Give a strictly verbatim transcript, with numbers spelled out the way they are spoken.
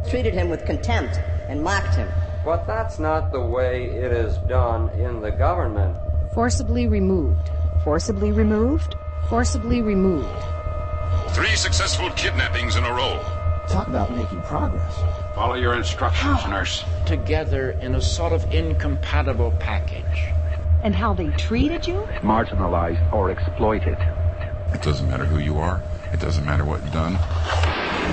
treated him with contempt, and mocked him. But that's not the way it is done in the government. Forcibly removed. Forcibly removed? Forcibly removed. Three successful kidnappings in a row. Talk about making progress. Follow your instructions, How? nurse. Together in a sort of incompatible package. And how they treated you? Marginalized or exploited. It doesn't matter who you are. It doesn't matter what you've done.